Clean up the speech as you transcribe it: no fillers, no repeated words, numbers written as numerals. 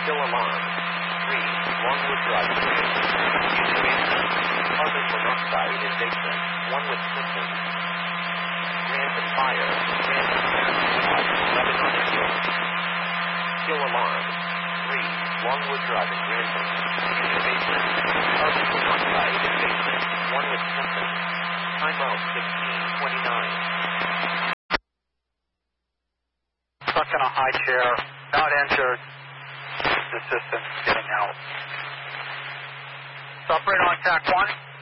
Kill alarm. 3. Longwood Drive. Using carbon monoxide in basement. 1 with symptoms. Random fire. Random fire. 11 on engine. Kill alarm. 3. Longwood Drive in Grantham. Using basement. Carbon monoxide in basement. 1 with symptoms. Timeout 16:29. Stuck in a high chair, not injured. The system getting out. Operator on TAC 1.